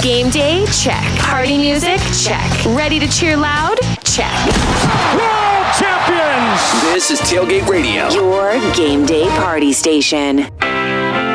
Game day? Check. Party music? Check. Ready to cheer loud? Check. World champions! This is Tailgate Radio, Your game day party station.